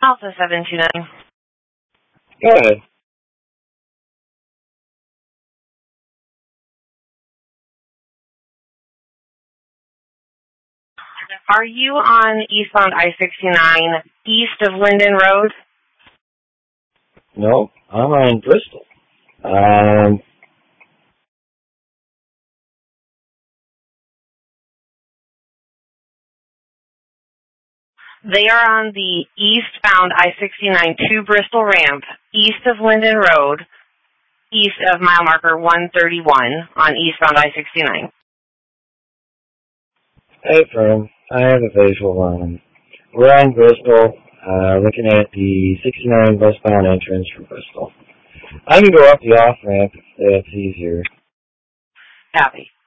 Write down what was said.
Alpha 729. Go ahead. Are you on eastbound I-69 east of Linden Road? No, I'm on Bristol. They are on the eastbound I-69 to Bristol ramp, east of Linden Road, east of mile marker 131 on eastbound I-69. Hey, Fern. I have a visual on them. We're on Bristol, looking at the 69 westbound entrance from Bristol. I can go up the off-ramp if that's easier. Copy.